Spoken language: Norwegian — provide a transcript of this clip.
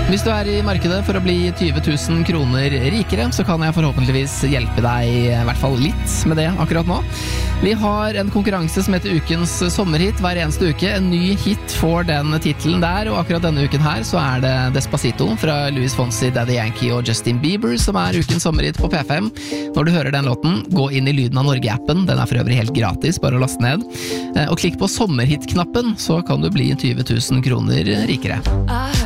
Hvis du i markedet for å bli 20 000 kroner rikere, så kan jeg forhåpentligvis hjelpe deg i hvert fall litt med det akkurat nå. Vi har en konkurranse som heter Ukens sommerhit hver eneste uke. En ny hit får den titelen der, og akkurat denne uken her så det Despacito fra Luis Fonsi, Daddy Yankee og Justin Bieber som Ukens sommerhit på P5. Når du hører den låten, gå inn i Lyden av Norge-appen. Den for øvrig helt gratis, bare å laste ned. Og klikk på sommerhit-knappen, så kan du bli 20 000 kroner rikere.